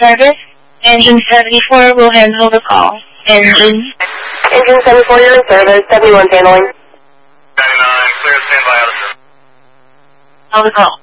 service. Engine 74 will handle the call. Engine 74, you're in service. 71 handling. 99, clear, standby out of service. On the call.